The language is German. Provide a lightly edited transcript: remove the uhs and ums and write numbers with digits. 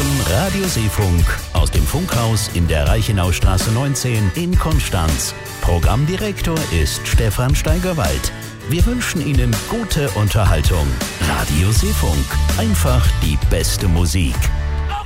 hören Radio Seefunk aus dem Funkhaus in der Reichenaustraße 19 in Konstanz. Programmdirektor ist Stefan Steigerwald. Wir wünschen Ihnen gute Unterhaltung. Radio Seefunk, einfach die beste Musik.